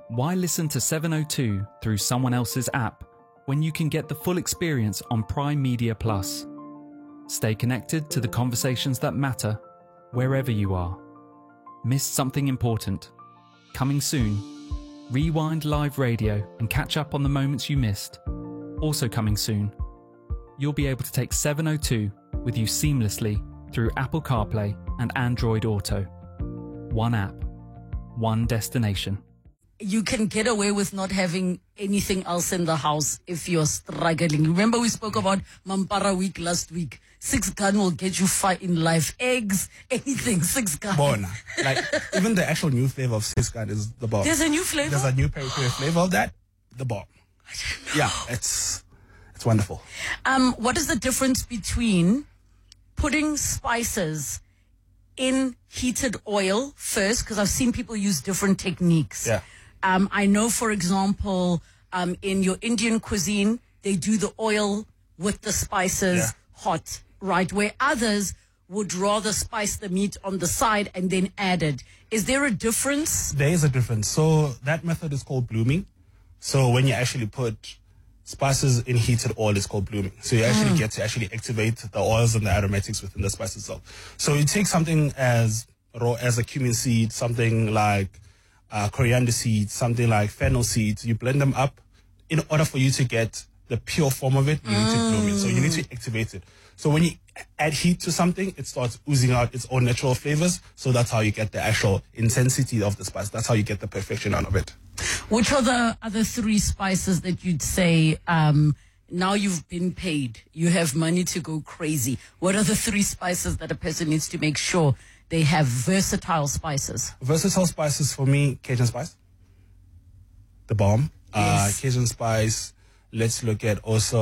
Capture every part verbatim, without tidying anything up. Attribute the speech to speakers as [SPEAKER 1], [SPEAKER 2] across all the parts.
[SPEAKER 1] Why listen to seven oh two through someone else's app when you can get the full experience on Prime Media Plus? Stay connected to the conversations that matter wherever you are. Missed something important? Coming soon. Rewind live radio and catch up on the moments you missed. Also coming soon. You'll be able to take seven oh two with you seamlessly through Apple CarPlay and Android Auto. One app, one destination.
[SPEAKER 2] You can get away with not having anything else in the house if you're struggling. Remember we spoke about Mampara week last week. Six gun will get you far in life. Eggs, anything, six gun.
[SPEAKER 3] Bona. Like, even the actual new flavor of six gun is the bomb.
[SPEAKER 2] There's a new flavor?
[SPEAKER 3] There's a new peri peri flavor of that, the bomb.
[SPEAKER 2] I don't know.
[SPEAKER 3] Yeah, it's, it's wonderful.
[SPEAKER 2] Um, what is the difference between putting spices in heated oil first? Because I've seen people use different techniques.
[SPEAKER 3] Yeah.
[SPEAKER 2] Um, I know, for example, um, in your Indian cuisine, they do the oil with the spices
[SPEAKER 3] Yeah.
[SPEAKER 2] hot, right? Where others would rather spice the meat on the side and then add it. Is there a difference?
[SPEAKER 3] There is a difference. So that method is called blooming. So when you actually put spices in heated oil, it's called blooming. So you actually
[SPEAKER 2] Mm.
[SPEAKER 3] get to actually activate the oils and the aromatics within the spice itself. So you take something as raw as a cumin seed, something like uh, coriander seeds, something like fennel seeds. You blend them up. In order for you to get the pure form of it, you need to bloom it. So you need to activate it. So when you add heat to something, it starts oozing out its own natural flavors. So that's how you get the actual intensity of the spice. That's how you get the perfection out of it.
[SPEAKER 2] Which are the other three spices that you'd say, um, now you've been paid, you have money to go crazy? What are the three spices that a person needs to make sure they have versatile spices?
[SPEAKER 3] Versatile spices for me, Cajun spice, the bomb.
[SPEAKER 2] Yes.
[SPEAKER 3] Uh, Cajun spice. Let's look at also,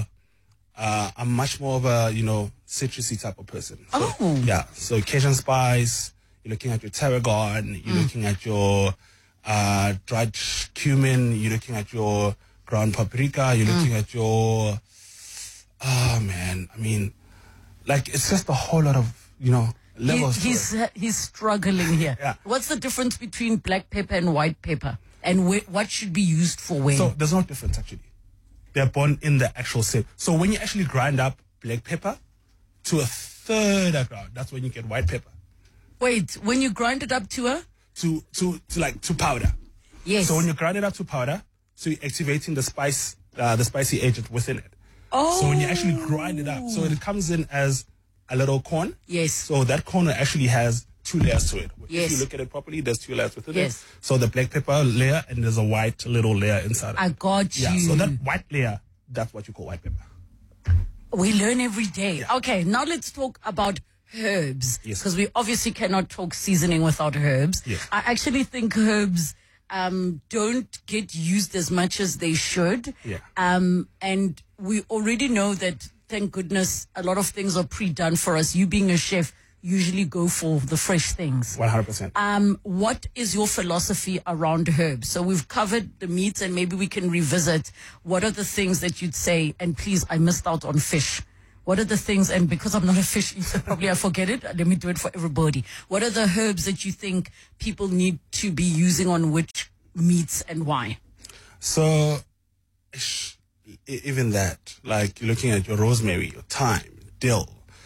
[SPEAKER 3] uh, I'm much more of a, you know, citrusy type of person. So,
[SPEAKER 2] Oh.
[SPEAKER 3] Yeah. So Cajun spice, you're looking at your tarragon, you're
[SPEAKER 2] Mm.
[SPEAKER 3] looking at your uh, dried cumin, you're looking at your ground paprika, you're looking
[SPEAKER 2] Mm.
[SPEAKER 3] at your, oh man, I mean, like, it's just a whole lot of, you know,
[SPEAKER 2] He,
[SPEAKER 3] levels. to
[SPEAKER 2] he's,
[SPEAKER 3] it.
[SPEAKER 2] uh, he's struggling here.
[SPEAKER 3] Yeah.
[SPEAKER 2] What's the difference between black pepper and white pepper? And wh- what should be used for when?
[SPEAKER 3] So there's no difference actually. They're born in the actual same. So when you actually grind up black pepper to a third ground, that's when you get white pepper.
[SPEAKER 2] Wait, when you grind it up to a?
[SPEAKER 3] To to to like to powder.
[SPEAKER 2] Yes.
[SPEAKER 3] So when you grind it up to powder, so you're activating the spice, uh, the spicy agent within it.
[SPEAKER 2] Oh.
[SPEAKER 3] So when you actually grind it up, so it comes in as a little corn.
[SPEAKER 2] Yes.
[SPEAKER 3] So that corn actually has two layers to it.
[SPEAKER 2] Yes.
[SPEAKER 3] If you look at it properly, there's two layers within
[SPEAKER 2] Yes.
[SPEAKER 3] it. So the black pepper layer and there's a white little layer inside.
[SPEAKER 2] I
[SPEAKER 3] it.
[SPEAKER 2] got you.
[SPEAKER 3] Yeah. So that white layer, that's what you call white pepper.
[SPEAKER 2] We learn every day.
[SPEAKER 3] Yeah.
[SPEAKER 2] Okay, now let's talk about herbs.
[SPEAKER 3] Yes.
[SPEAKER 2] Because we obviously cannot talk seasoning without herbs.
[SPEAKER 3] Yes.
[SPEAKER 2] I actually think herbs um, don't get used as much as they should.
[SPEAKER 3] Yeah.
[SPEAKER 2] Um, and we already know that, thank goodness, a lot of things are pre-done for us. You being a chef, usually go for the fresh things.
[SPEAKER 3] one hundred percent.
[SPEAKER 2] Um, what is your philosophy around herbs? So we've covered the meats and maybe we can revisit. What are the things that you'd say? And please, I missed out on fish. What are the things, and because I'm not a fish eater, probably I forget it. Let me do it for everybody. What are the herbs that you think people need to be using on which meats and why?
[SPEAKER 3] So, ish, e- even that, like you're looking at your rosemary, your thyme, dill,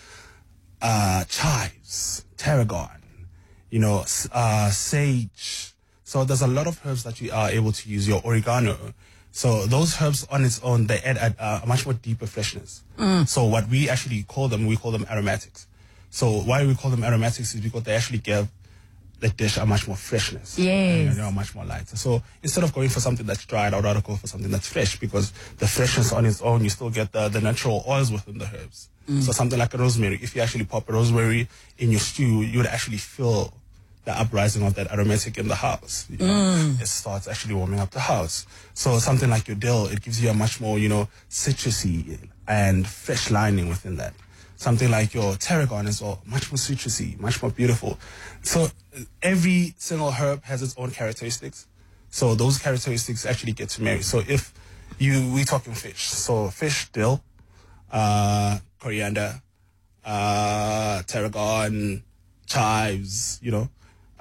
[SPEAKER 3] uh, chives, tarragon, you know, s- uh, sage. So there's a lot of herbs that you are able to use, your oregano. So those herbs on its own, they add a, a much more deeper freshness. So what we actually call them, we call them aromatics. So why we call them aromatics is because they actually give the dish a much more freshness.
[SPEAKER 2] Yes.
[SPEAKER 3] And, you know, much more lighter. So instead of going for something that's dried, I'd rather go for something that's fresh because the freshness on its own, you still get the, the natural oils within the herbs. So something like a rosemary, if you actually pop a rosemary in your stew, you would actually feel the uprising of that aromatic in the house. You know? It starts actually warming up the house. So something like your dill, it gives you a much more, you know, citrusy and fresh lining within that. Something like your tarragon is all much more citrusy, much more beautiful. So every single herb has its own characteristics. So those characteristics actually get to marry. So if you, we talking fish. So fish, dill, uh, coriander, uh, tarragon, chives, you know.